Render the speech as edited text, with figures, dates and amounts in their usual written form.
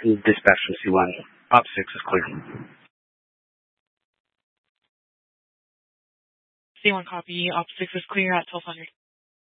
Dispatch from C1. Op 6 is clear. C1 copy. Op 6 is clear at 1200.